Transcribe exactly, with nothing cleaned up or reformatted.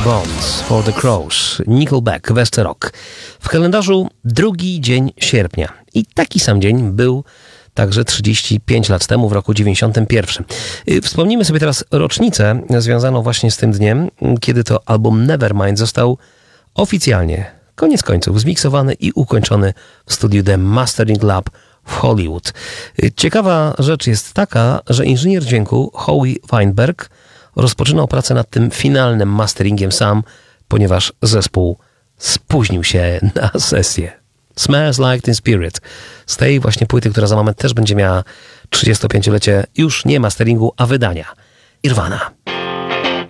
Bones for the Crows, Nickelback, Westerok. W kalendarzu drugi dzień sierpnia. I taki sam dzień był także trzydzieści pięć lat temu, w roku dziewięćdziesiątym pierwszym. Wspomnijmy sobie teraz rocznicę związaną właśnie z tym dniem, kiedy to album Nevermind został oficjalnie, koniec końców, zmiksowany i ukończony w studiu The Mastering Lab w Hollywood. Ciekawa rzecz jest taka, że inżynier dźwięku Howie Weinberg rozpoczynał pracę nad tym finalnym masteringiem sam, ponieważ zespół spóźnił się na sesję. Smells Like Teen Spirit. Z tej właśnie płyty, która za moment też będzie miała trzydziestopięciolecie, już nie masteringu, a wydania. Nirvana.